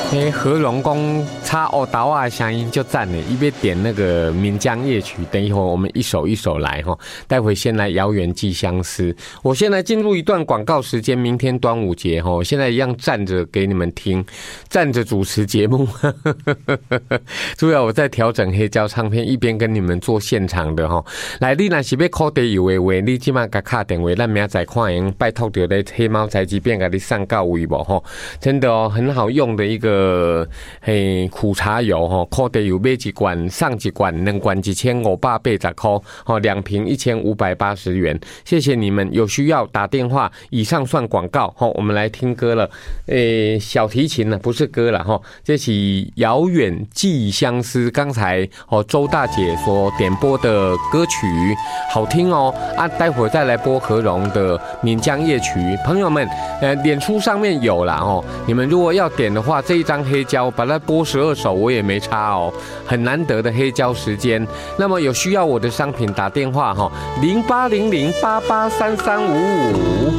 何龙公插欧达瓦的声音就赞了，一边点那个岷江夜曲，等一会儿我们一首一首来哈。待会先来遥远寄相思，我先来进入一段广告时间。明天端午节哈，现在一样站着给你们听，站着主持节目。主要我在调整黑胶唱片，一边跟你们做现场的哈。来，你若是要靠地有的话，你即马甲敲电话，咱明仔看用拜托到咧黑猫宅急便给你送到位无吼？真的哦，很好用的一个。苦茶油哈，靠地油买一罐，送一罐，2罐1580块，2瓶1580元。谢谢你们，有需要打电话。以上算广告哈，我们来听歌了。小提琴呢，不是歌了哈，这是遥远寄相思。刚才周大姐所点播的歌曲，好听哦啊！待会儿再来播何荣的《岷江夜曲》。朋友们，脸书上面有啦哦，你们如果要点的话，这一张黑胶把它播12首我也没差哦，很难得的黑胶时间。那么有需要我的商品打电话哈，0800883355。